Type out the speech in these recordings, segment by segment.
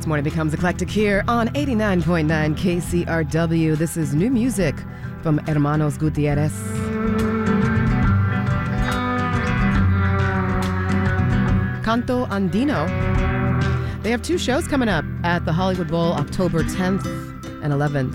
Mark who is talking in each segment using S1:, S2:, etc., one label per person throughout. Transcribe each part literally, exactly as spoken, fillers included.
S1: Morning Becomes Eclectic here on eighty-nine point nine K C R W. This is new music from Hermanos Gutierrez. Canto Andino. They have two shows coming up at the Hollywood Bowl October tenth and eleventh.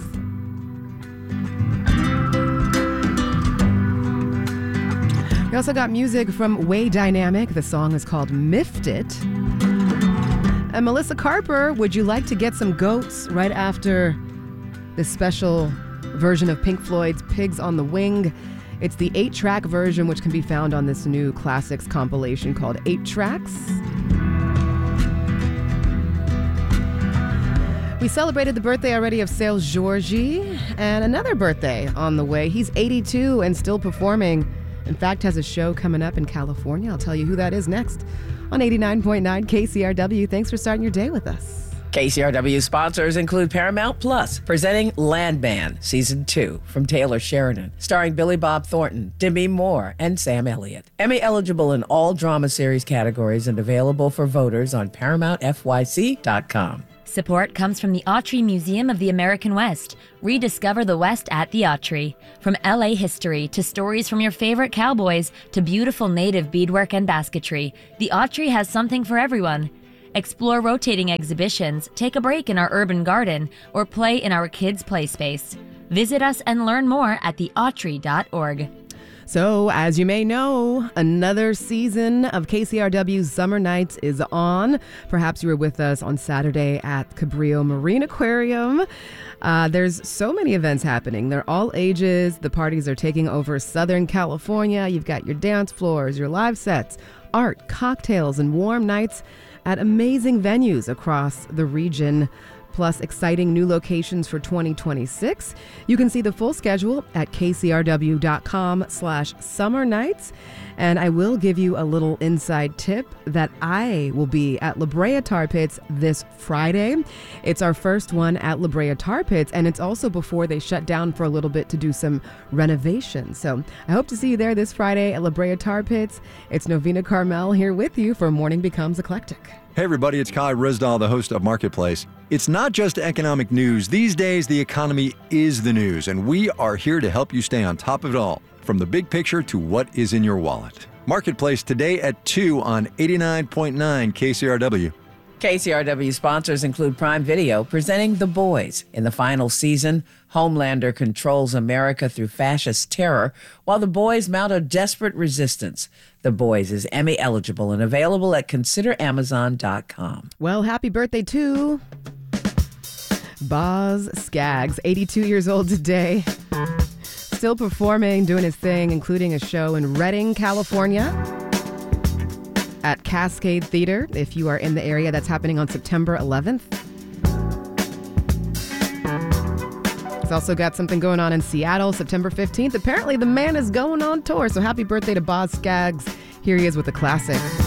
S1: We also got music from Way Dynamic. The song is called Miffed It. And Melissa Carper, would you like to get some goats right after this special version of Pink Floyd's Pigs on the Wing? It's the eight-track version, which can be found on this new classics compilation called Eight Tracks. We celebrated the birthday already of Serge Georgie, and another birthday on the way. He's eighty-two and still performing. In fact, has a show coming up in California. I'll tell you who that is next on eighty-nine point nine K C R W. Thanks for starting your day with us.
S2: K C R W sponsors include Paramount Plus, presenting Landman Season two from Taylor Sheridan, starring Billy Bob Thornton, Demi Moore, and Sam Elliott. Emmy eligible in all drama series categories and available for voters on paramount f y c dot com.
S3: Support comes from the Autry Museum of the American West. Rediscover the West at the Autry. From L A history to stories from your favorite cowboys to beautiful native beadwork and basketry, the Autry has something for everyone. Explore rotating exhibitions, take a break in our urban garden, or play in our kids' play space. Visit us and learn more at the autry dot org.
S1: So, as you may know, another season of K C R W's Summer Nights is on. Perhaps you were with us on Saturday at Cabrillo Marine Aquarium. Uh, there's so many events happening. They're all ages. The parties are taking over Southern California. You've got your dance floors, your live sets, art, cocktails, and warm nights at amazing venues across the region, plus exciting new locations for twenty twenty-six. You can see the full schedule at k c r w dot com slash summer nights. And I will give you a little inside tip that I will be at La Brea Tar Pits this Friday. It's our first one at La Brea Tar Pits, and it's also before they shut down for a little bit to do some renovation. So I hope to see you there this Friday at La Brea Tar Pits. It's Novena Carmel here with you for Morning Becomes Eclectic.
S4: Hey everybody, it's Kai Rizdal, the host of Marketplace. It's not just economic news. These days, the economy is the news, and we are here to help you stay on top of it all, from the big picture to what is in your wallet. Marketplace today at two on eighty-nine point nine K C R W.
S2: K C R W sponsors include Prime Video, presenting The Boys. In the final season, Homelander controls America through fascist terror, while the boys mount a desperate resistance. The Boys is Emmy eligible and available at consider amazon dot com.
S1: Well, happy birthday to Boz Scaggs, eighty-two years old today. Still performing, doing his thing, including a show in Redding, California at Cascade Theater. If you are in the area, that's happening on September eleventh. He's also got something going on in Seattle, September fifteenth. Apparently, the man is going on tour, so happy birthday to Boz Scaggs. Here he is with a classic.